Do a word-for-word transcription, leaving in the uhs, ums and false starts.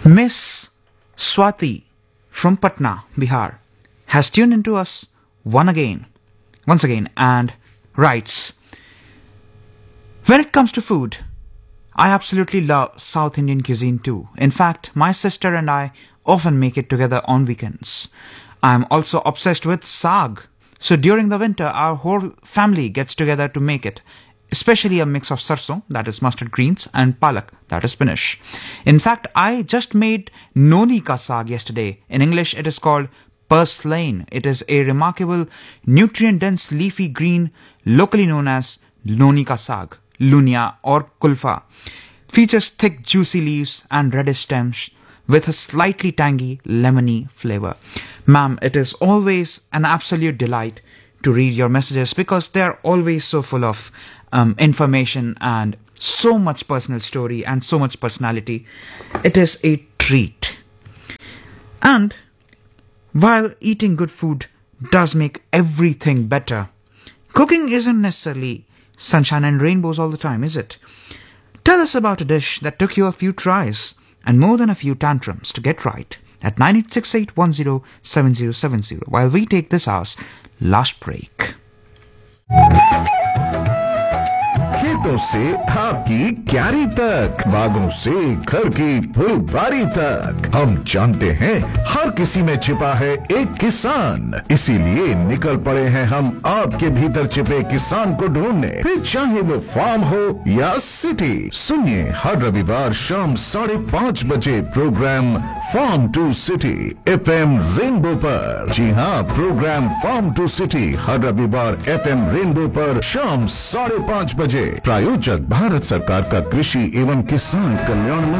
Miss Swati from Patna, Bihar, has tuned into us one again, once again, and writes, when it comes to food, I absolutely love South Indian cuisine too. In fact, my sister and I often make it together on weekends. I'm also obsessed with saag. So during the winter, our whole family gets together to make it, especially a mix of sarson, that is mustard greens, and palak, that is spinach. In fact, I just made noni ka saag yesterday. In English, it is called purslane. It is a remarkable nutrient-dense leafy green, locally known as noni ka saag, lunia or kulfa. Features thick juicy leaves and reddish stems with a slightly tangy lemony flavor. Ma'am, it is always an absolute delight to read your messages because they are always so full of um, information and so much personal story and so much personality. It is a treat. And while eating good food does make everything better, cooking isn't necessarily sunshine and rainbows all the time, is it? Tell us about a dish that took you a few tries and more than a few tantrums to get right at nine eight six eight one zero seven zero seven zero while we take this hour's last break. खेतों से आपकी क्यारी तक, बागों से घर की फुलवारी तक, हम जानते हैं हर किसी में छिपा है एक किसान। इसीलिए निकल पड़े हैं हम आपके भीतर छिपे किसान को ढूंढने, फिर चाहे वो फार्म हो या सिटी। सुनिए हर रविवार शाम साढ़े पाँच बजे programme farm to city F M rainbow पर। जी हाँ, प्रोग्राम फार्म टू सिटी हर रविवार एफ एम रेनबो पर शाम साढ़े पाँच बजे। प्रायोजक भारत सरकार का कृषि एवं किसान कल्याण